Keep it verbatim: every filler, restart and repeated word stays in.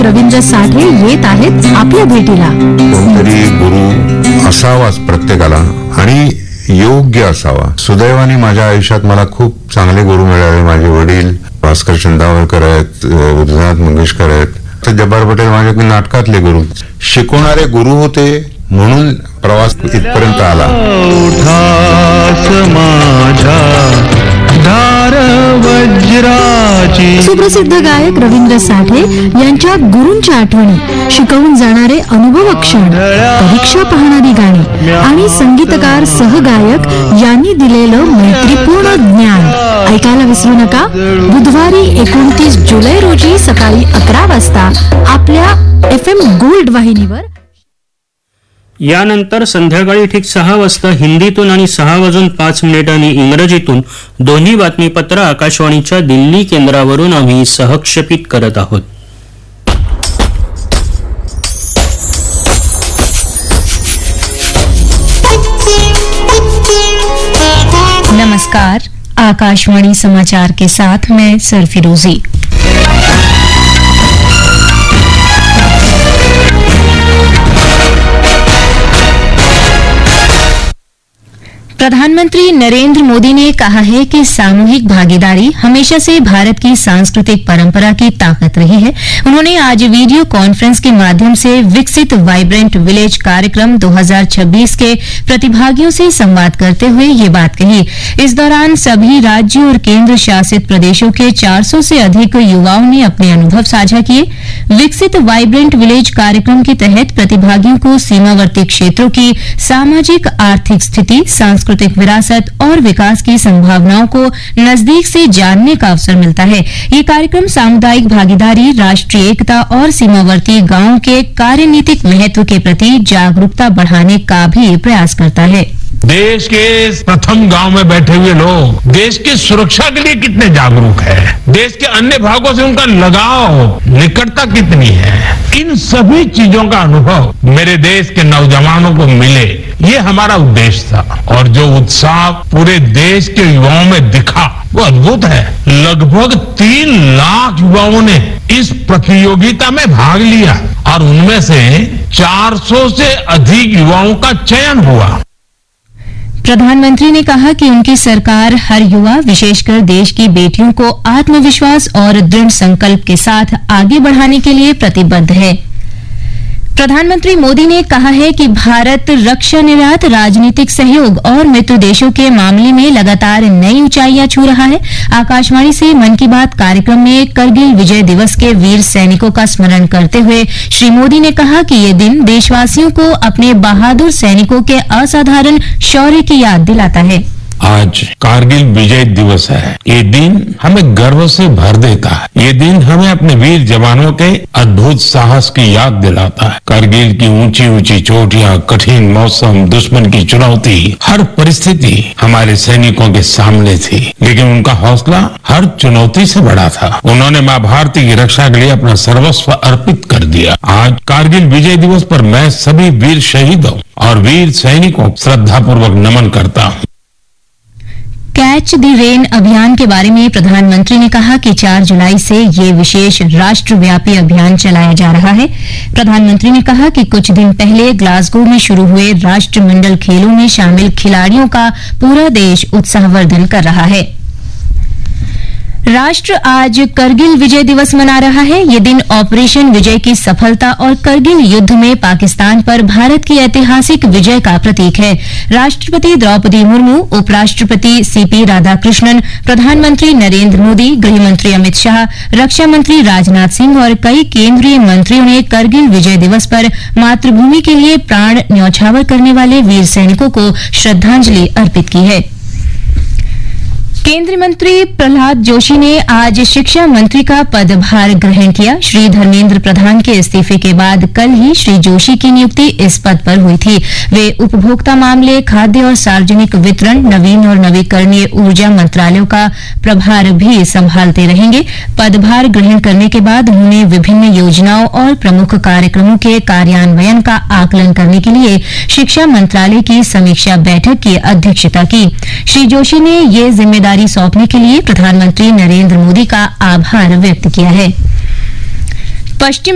रवींद्र साठे येत आहेत आपल्या भेटीला. कोणतरी गुरु असावाच प्रत्येकाला आणि योग्य असावा. सुदैवाने माझ्या आयुष्यात मला खूप चांगले गुरु मिळाले. माझे वडील भास्कर चंदावरकर आहेत, विद्यानाथ मंगेशकर आहेत, तर जब्बार पटेल माझे नाटकातले गुरु. शिकवणारे गुरु होते म्हणून प्रवास इथपर्यंत आला. सुप्रसिद्ध गायक रवींद्र साठे यांच्या गुरूंच्या आठवणी, शिकवून जाणारे अनुभव क्षण, परीक्षा पाहणारी गाणी आणि संगीतकार सहगायक यांनी दिलेलं मैत्रीपूर्ण ज्ञान ऐकायला विसरू नका. बुधवारी एकोणतीस जुलै रोजी सकाळी अकरा वाजता आपल्या एफ एम गोल्ड वाहिनीवर. यानंतर संध्याकाळी ठीक सहा वाजता हिंदीतून आणि सहा वाजून पाच मिनिटांनी इंग्रजीतून दोन्ही बातमीपत्र आकाशवाणीच्या दिल्ली केंद्रावरून आम्ही सहक्षेपित करत आहोत. नमस्कार, आकाशवाणी समाचार के साथ मैं सरफिरोजी. प्रधानमंत्री नरेंद्र मोदी ने कहा है कि सामूहिक भागीदारी हमेशा से भारत की सांस्कृतिक परंपरा की ताकत रही है. उन्होंने आज वीडियो कॉन्फ्रेंस के माध्यम से विकसित वाइब्रेंट विलेज कार्यक्रम दो हज़ार छब्बीस के प्रतिभागियों से संवाद करते हुए ये बात कही. इस दौरान सभी राज्यों और केंद्र शासित प्रदेशों के चार सौ से अधिक युवाओं ने अपने अनुभव साझा किए. विकसित वाइब्रेंट विलेज कार्यक्रम के तहत प्रतिभागियों को सीमावर्ती क्षेत्रों की सामाजिक आर्थिक स्थिति, सांस्कृतिक विरासत और विकास की संभावनाओं को नजदीक से जानने का अवसर मिलता है. ये कार्यक्रम सामुदायिक भागीदारी, राष्ट्रीय एकता और सीमावर्ती गांवों के कार्यनीतिक महत्व के प्रति जागरूकता बढ़ाने का भी प्रयास करता है. देश के प्रथम गांव में बैठे हुए लोग देश की सुरक्षा के लिए कितने जागरूक हैं, देश के अन्य भागों से उनका लगाव, निकटता कितनी है, इन सभी चीजों का अनुभव मेरे देश के नौजवानों को मिले, ये हमारा उद्देश्य था. और जो उत्साह पूरे देश के युवाओं में दिखा वो अद्भुत है. लगभग तीन लाख युवाओं ने इस प्रतियोगिता में भाग लिया और उनमें से चार सौ से अधिक युवाओं का चयन हुआ. प्रधानमंत्री ने कहा कि उनकी सरकार हर युवा, विशेषकर देश की बेटियों को आत्मविश्वास और दृढ़ संकल्प के साथ आगे बढ़ाने के लिए प्रतिबद्ध है. प्रधानमंत्री मोदी ने कहा है कि भारत रक्षा निर्यात, राजनीतिक सहयोग और मित्र देशों के मामले में लगातार नई ऊंचाइयां छू रहा है. आकाशवाणी से मन की बात कार्यक्रम में करगिल विजय दिवस के वीर सैनिकों का स्मरण करते हुए श्री मोदी ने कहा कि ये दिन देशवासियों को अपने बहादुर सैनिकों के असाधारण शौर्य की याद दिलाता है. आज कारगिल विजय दिवस है. ये दिन हमें गर्व से भर देता है. ये दिन हमें अपने वीर जवानों के अद्भुत साहस की याद दिलाता है. कारगिल की ऊंची ऊंची चोटियां, कठिन मौसम, दुश्मन की चुनौती, हर परिस्थिति हमारे सैनिकों के सामने थी, लेकिन उनका हौसला हर चुनौती से बड़ा था. उन्होंने मां भारती की रक्षा के लिए अपना सर्वस्व अर्पित कर दिया. आज कारगिल विजय दिवस पर मैं सभी वीर शहीदों और वीर सैनिकों को श्रद्धापूर्वक नमन करता हूँ. कैच द रेन अभियान के बारे में प्रधानमंत्री ने कहा कि चार जुलाई से ये विशेष राष्ट्रव्यापी अभियान चलाया जा रहा है. प्रधानमंत्री ने कहा कि कुछ दिन पहले ग्लासगो में शुरू हुए राष्ट्रमंडल खेलों में शामिल खिलाड़ियों का पूरा देश उत्साहवर्धन कर रहा है. राष्ट्र आज करगिल विजय दिवस मना रहा है. ये दिन ऑपरेशन विजय की सफलता और करगिल युद्ध में पाकिस्तान पर भारत की ऐतिहासिक विजय का प्रतीक है. राष्ट्रपति द्रौपदी मुर्मू, उपराष्ट्रपति सीपी राधाकृष्णन, प्रधानमंत्री नरेंद्र मोदी, गृहमंत्री अमित शाह, रक्षा मंत्री राजनाथ सिंह और कई केंद्रीय मंत्रियों ने करगिल विजय दिवस पर मातृभूमि के लिए प्राण न्यौछावर करने वाले वीर सैनिकों को श्रद्धांजलि अर्पित की है. केंद्रीय मंत्री प्रहलाद जोशी ने आज शिक्षा मंत्री का पदभार ग्रहण किया. श्री धर्मेंद्र प्रधान के इस्तीफे के बाद कल ही श्री जोशी की नियुक्ति इस पद पर हुई थी. वे उपभोक्ता मामले, खाद्य और सार्वजनिक वितरण, नवीन और नवीकरणीय ऊर्जा मंत्रालयों का प्रभार भी संभालते रहेंगे. पदभार ग्रहण करने के बाद उन्होंने विभिन्न योजनाओं और प्रमुख कार्यक्रमों के कार्यान्वयन का आकलन करने के लिए शिक्षा मंत्रालय की समीक्षा बैठक की अध्यक्षता की. श्री जोशी ने ये जिम्मेदारी सौंपने के लिए प्रधानमंत्री नरेंद्र मोदी का आभार व्यक्त किया है. पश्चिम